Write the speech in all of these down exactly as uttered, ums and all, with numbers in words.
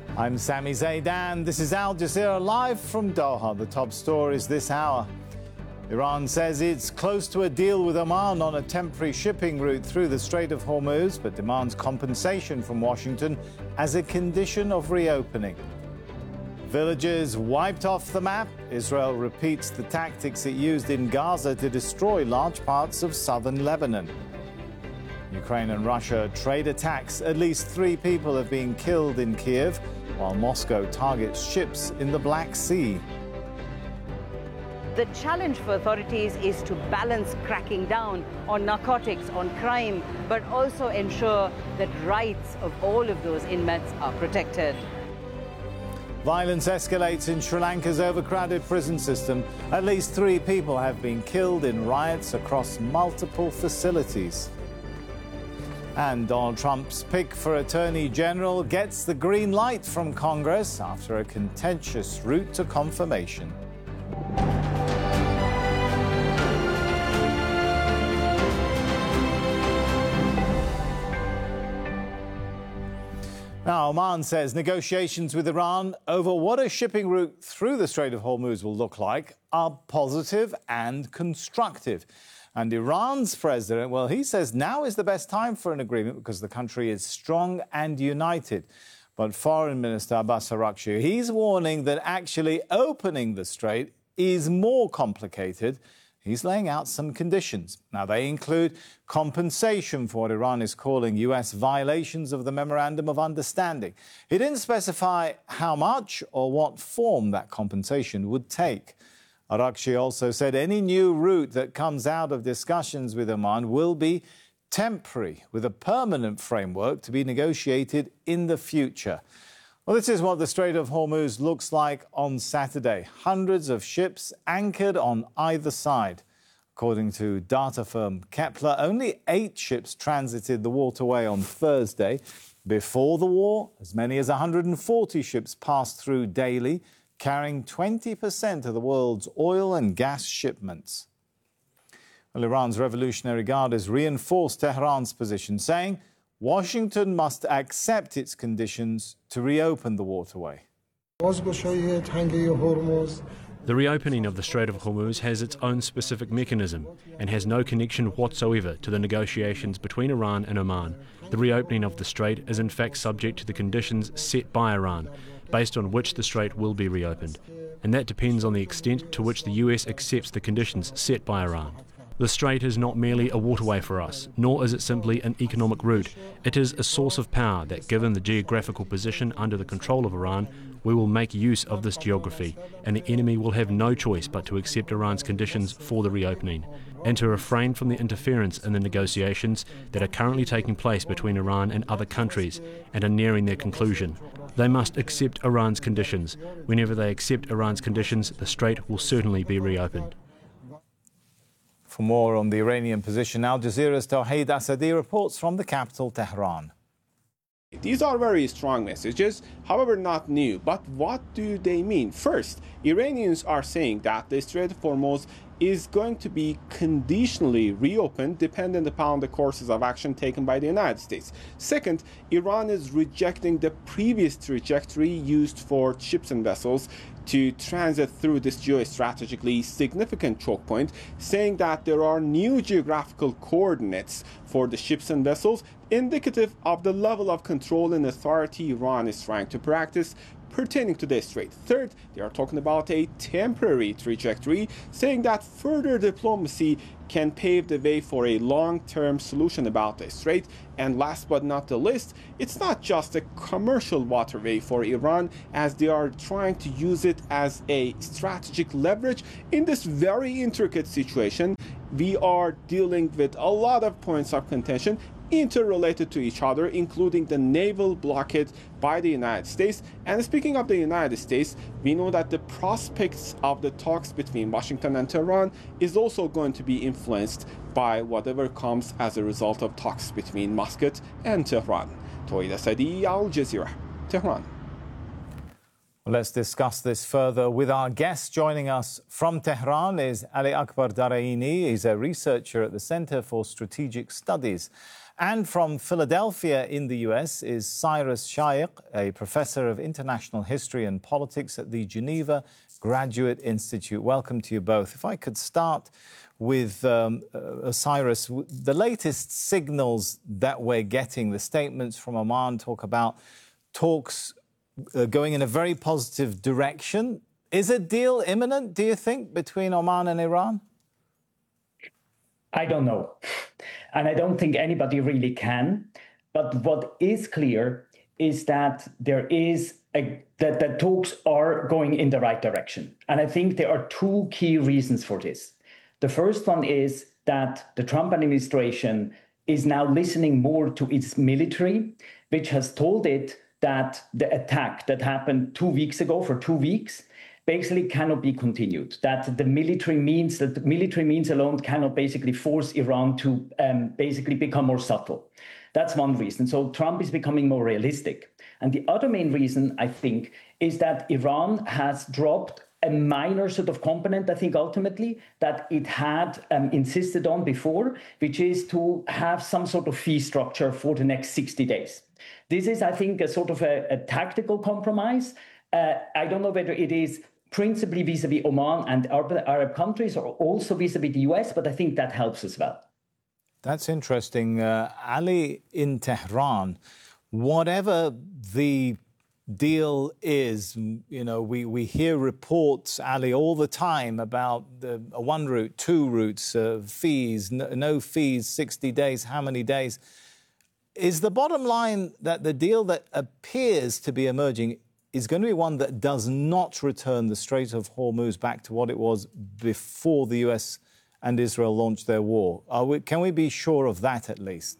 I'm Sami Zaidan. This is Al Jazeera live from Doha. The top stories this hour. Iran says it's close to a deal with Oman on a temporary shipping route through the Strait of Hormuz, but demands compensation from Washington as a condition of reopening. Villages wiped off the map. Israel repeats the tactics it used in Gaza to destroy large parts of southern Lebanon. Ukraine and Russia trade attacks. At least three people have been killed in Kiev, while Moscow targets ships in the Black Sea. The challenge for authorities is to balance cracking down on narcotics, on crime, but also ensure that rights of all of those inmates are protected. Violence escalates in Sri Lanka's overcrowded prison system. At least three people have been killed in riots across multiple facilities. And Donald Trump's pick for Attorney General gets the green light from Congress after a contentious route to confirmation. Now, Oman says negotiations with Iran over what a shipping route through the Strait of Hormuz will look like are positive and constructive. And Iran's president, well, he says now is the best time for an agreement because the country is strong and united. But Foreign Minister Abbas Araghchi, he's warning that actually opening the strait is more complicated. He's laying out some conditions. Now, they include compensation for what Iran is calling U S violations of the Memorandum of Understanding. He didn't specify how much or what form that compensation would take. Araghchi also said any new route that comes out of discussions with Oman will be temporary, with a permanent framework to be negotiated in the future. Well, this is what the Strait of Hormuz looks like on Saturday. Hundreds of ships anchored on either side. According to data firm Kepler, only eight ships transited the waterway on Thursday. Before the war, as many as one hundred forty ships passed through daily, carrying twenty percent of the world's oil and gas shipments. Well, Iran's Revolutionary Guard has reinforced Tehran's position, saying Washington must accept its conditions to reopen the waterway. The reopening of the Strait of Hormuz has its own specific mechanism and has no connection whatsoever to the negotiations between Iran and Oman. The reopening of the strait is in fact subject to the conditions set by Iran, based on which the strait will be reopened. And that depends on the extent to which the U S accepts the conditions set by Iran. The strait is not merely a waterway for us, nor is it simply an economic route. It is a source of power that, given the geographical position under the control of Iran, we will make use of this geography, and the enemy will have no choice but to accept Iran's conditions for the reopening, and to refrain from the interference in the negotiations that are currently taking place between Iran and other countries and are nearing their conclusion. They must accept Iran's conditions. Whenever they accept Iran's conditions, the strait will certainly be reopened. For more on the Iranian position, Al Jazeera's Tawheed Asadi reports from the capital, Tehran. These are very strong messages, however not new. But what do they mean? First, Iranians are saying that the Strait of Hormuz is going to be conditionally reopened dependent upon the courses of action taken by the United States. Second, Iran is rejecting the previous trajectory used for ships and vessels to transit through this geostrategically significant choke point, saying that there are new geographical coordinates for the ships and vessels, indicative of the level of control and authority Iran is trying to practice pertaining to this strait. Third, they are talking about a temporary trajectory, saying that further diplomacy can pave the way for a long-term solution about the strait. And last but not the least, it's not just a commercial waterway for Iran, as they are trying to use it as a strategic leverage. In this very intricate situation, we are dealing with a lot of points of contention interrelated to each other, including the naval blockade by the United States. And speaking of the United States, we know that the prospects of the talks between Washington and Tehran is also going to be influenced by whatever comes as a result of talks between Muscat and Tehran. Tawheed Asadi, Al Jazeera, Tehran. Let's discuss this further with our guest. Joining us from Tehran is Ali Akbar Daraini. He's a researcher at the Center for Strategic Studies And from Philadelphia in the U S is Cyrus Shaikh, a professor of international history and politics at the Geneva Graduate Institute. Welcome to you both. If I could start with um, uh, Cyrus, the latest signals that we're getting, the statements from Oman talk about talks uh, going in a very positive direction. Is a deal imminent, do you think, between Oman and Iran? I don't know. And I don't think anybody really can. But what is clear is that there is a, that the talks are going in the right direction. And I think there are two key reasons for this. The first one is that the Trump administration is now listening more to its military, which has told it that the attack that happened two weeks ago for two weeks basically cannot be continued, that the military means that the military means alone cannot basically force Iran to um, basically become more subtle. That's one reason. So Trump is becoming more realistic. And the other main reason, I think, is that Iran has dropped a minor sort of component, I think, ultimately, that it had um, insisted on before, which is to have some sort of fee structure for the next sixty days. This is, I think, a sort of a, a tactical compromise. Uh, I don't know whether it is principally vis-a-vis Oman and Arab countries or also vis-a-vis the U S, but I think that helps as well. That's interesting. Uh, Ali, in Tehran, whatever the deal is, you know, we, we hear reports, Ali, all the time about the uh, one route, two routes, uh, fees, no, no fees, sixty days, how many days? Is the bottom line that the deal that appears to be emerging is going to be one that does not return the Strait of Hormuz back to what it was before the U S and Israel launched their war? Are we, can we be sure of that at least?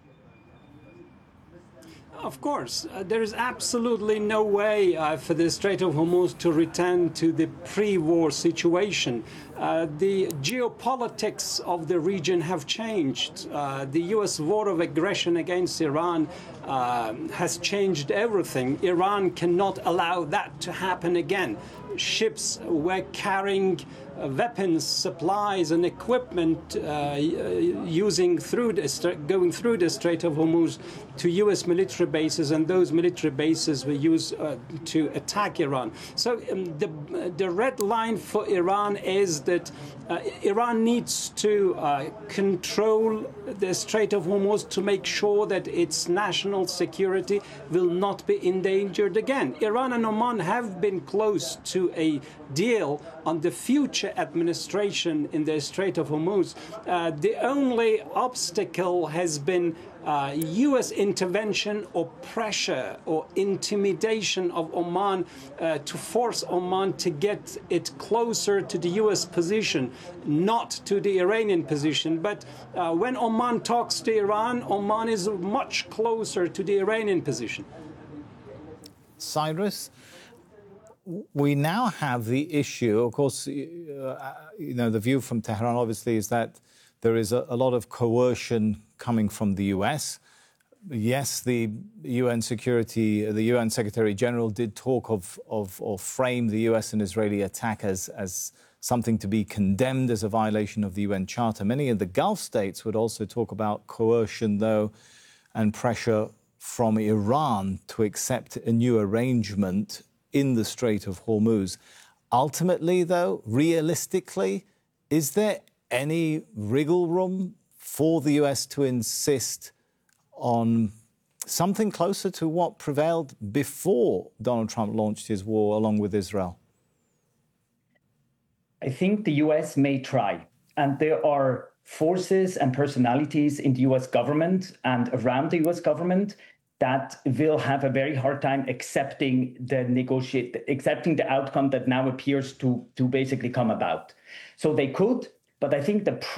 Of course, uh, there is absolutely no way uh, for the Strait of Hormuz to return to the pre-war situation. Uh, the geopolitics of the region have changed. Uh, the U S war of aggression against Iran uh, has changed everything. Iran cannot allow that to happen again. Ships were carrying uh, weapons, supplies, and equipment uh, using through the, going through the Strait of Hormuz to U S military bases, and those military bases were used uh, to attack Iran. So um, the the red line for Iran is that uh, Iran needs to uh, control the Strait of Hormuz to make sure that its national security will not be endangered again. Iran and Oman have been close to a deal on the future administration in the Strait of Hormuz. Uh, the only obstacle has been Uh, U S intervention or pressure or intimidation of Oman uh, to force Oman to get it closer to the U S position, not to the Iranian position. But uh, when Oman talks to Iran, Oman is much closer to the Iranian position. Cyrus, we now have the issue, of course, uh, you know, the view from Tehran obviously is that there is a, a lot of coercion coming from the U S. Yes, the U N Security, the U N Secretary General did talk of, of or frame the U S and Israeli attack as, as something to be condemned as a violation of the U N Charter. Many of the Gulf states would also talk about coercion, though, and pressure from Iran to accept a new arrangement in the Strait of Hormuz. Ultimately, though, realistically, is there any wriggle room for the U S to insist on something closer to what prevailed before Donald Trump launched his war along with Israel? I think the U S may try. And there are forces and personalities in the U S government and around the U S government that will have a very hard time accepting the negotiate, accepting the outcome that now appears to, to basically come about. So they could, but I think the